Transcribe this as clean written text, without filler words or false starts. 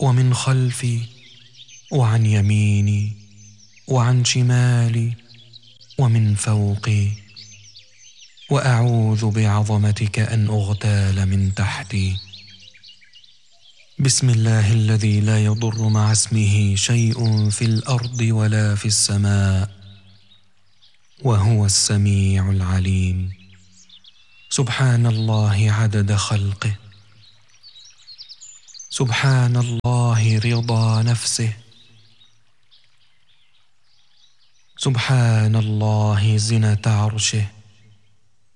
ومن خلفي وعن يميني وعن شمالي ومن فوقي، وأعوذ بعظمتك أن أغتال من تحتي. بسم الله الذي لا يضر مع اسمه شيء في الأرض ولا في السماء، وهو السميع العليم. سبحان الله عدد خلقه، سبحان الله رضا نفسه، سبحان الله زنة عرشه،